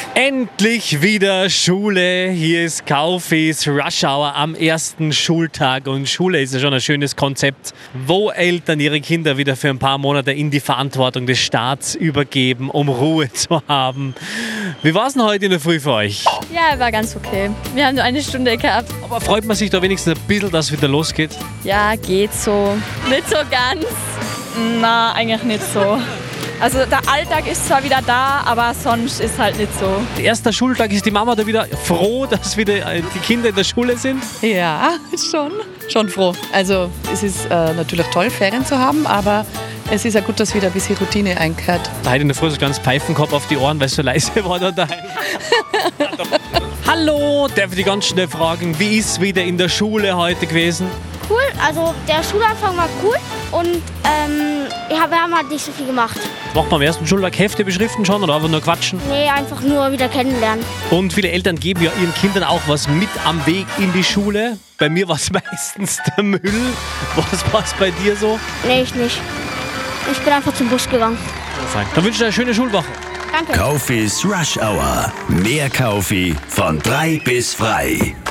Endlich wieder Schule. Hier ist Kaufis Rush Hour am ersten Schultag. Und Schule ist ja schon ein schönes Konzept, wo Eltern ihre Kinder wieder für ein paar Monate in die Verantwortung des Staats übergeben, um Ruhe zu haben. Wie war es denn heute in der Früh für euch? Ja, war ganz okay. Wir haben nur eine Stunde gehabt. Aber freut man sich da wenigstens ein bisschen, dass es wieder losgeht? Ja, geht so. Nicht so ganz. Na, eigentlich nicht so. Also der Alltag ist zwar wieder da, aber sonst ist halt nicht so. Erster Schultag, ist die Mama da wieder froh, dass wieder die Kinder in der Schule sind? Ja, schon froh. Also es ist natürlich toll, Ferien zu haben, aber es ist ja gut, dass wieder ein bisschen Routine einkehrt. Heute in der Früh so ganz Pfeifenkopf auf die Ohren, weil es so leise war da daheim. Hallo, darf ich dich ganz schnell fragen, wie ist es wieder in der Schule heute gewesen? Cool, also der Schulanfang war cool und wir haben halt nicht so viel gemacht. Macht man am ersten Schultag Hefte beschriften schon oder einfach nur quatschen? Nee, einfach nur wieder kennenlernen. Und viele Eltern geben ja ihren Kindern auch was mit am Weg in die Schule. Bei mir war es meistens der Müll. Was war es bei dir so? Nee, ich nicht. Ich bin einfach zum Bus gegangen. Fein. Dann wünsche ich dir eine schöne Schulwoche. Danke. Kaufis Rush Hour. Mehr Kaufi von 3 bis frei.